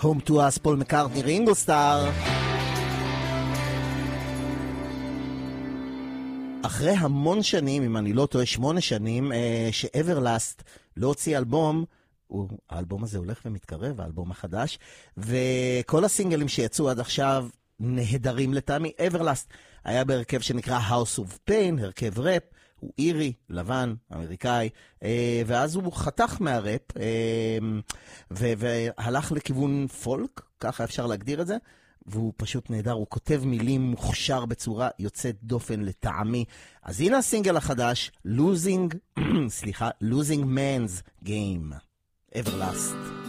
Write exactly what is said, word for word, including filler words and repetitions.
Home to Us, פול מקארטני, רינגו סטאר. אחרי המון שנים, אם אני לא טועה, שמונה שנים, שאברלאסט לא הוציא אלבום, האלבום הזה הולך ומתקרב, האלבום החדש, וכל הסינגלים שיצאו עד עכשיו נהדרים לטעמי. אברלאסט היה בהרכב שנקרא House of Pain, הרכב ראפ, הוא אירי, לבן, אמריקאי, ואז הוא חתך מהראפ, והלך לכיוון פולק, ככה אפשר להגדיר את זה, והוא פשוט נהדר, הוא כותב מילים מוכשר בצורה יוצאת דופן לטעמי. אז הנה הסינגל החדש, Losing, סליחה, Losing Man's Game, Everlast.